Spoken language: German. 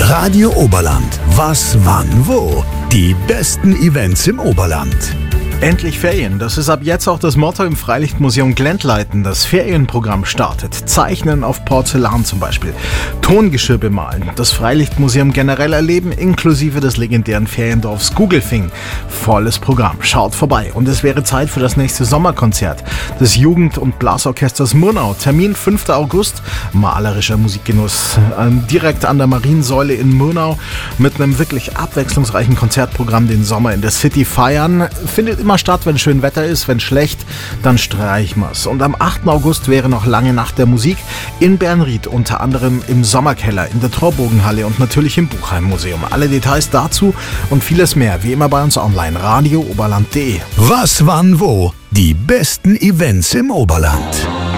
Radio Oberland. Was, wann, wo? Die besten Events im Oberland. Endlich Ferien. Das ist ab jetzt auch das Motto im Freilichtmuseum Glendleiten. Das Ferienprogramm startet. Zeichnen auf Porzellan zum Beispiel. Tongeschirr bemalen. Das Freilichtmuseum generell erleben, inklusive des legendären Feriendorfs Gugelfing. Volles Programm. Schaut vorbei. Und es wäre Zeit für das nächste Sommerkonzert des Jugend- und Blasorchesters Murnau. Termin 5. August. Malerischer Musikgenuss. Direkt an der Mariensäule in Murnau. Mit einem wirklich abwechslungsreichen Konzertprogramm den Sommer in der City feiern. Findet immer statt, wenn schön Wetter ist. Wenn schlecht, dann streichen wir's. Und am 8. August wäre noch lange Nacht der Musik in Bernried, unter anderem im Sommerkeller, in der Torbogenhalle und natürlich im Buchheim-Museum. Alle Details dazu und vieles mehr, wie immer bei uns online, radiooberland.de. Was, wann, wo? Die besten Events im Oberland.